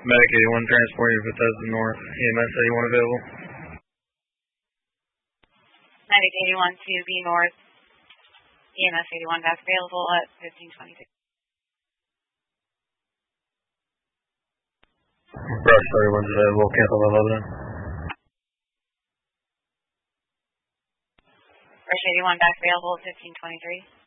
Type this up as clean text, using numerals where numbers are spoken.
Medic 81 transporting to Bethesda North. EMS 81 available. Medic 81 to B North. EMS 81 back available at 1522. Brush 31's available. Cancel that Lebanon. Brush 81 back available at 1523.